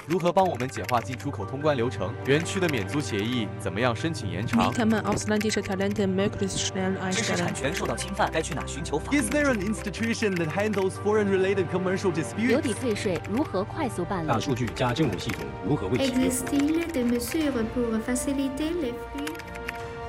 如何帮我们简化进出口通关流程？园区的免租协议怎么样申请延长？ Wie kann man ausländische Talente möglichst schnell 知识 einstellen? 产权受到侵犯，该去哪寻求法律 Is there an institution that handles foreign-related commercial 留 disputes? 抵退税如何快速办理大？数据加政务系统如何为其用？ Existe-t-il des mesures pour faciliter les flux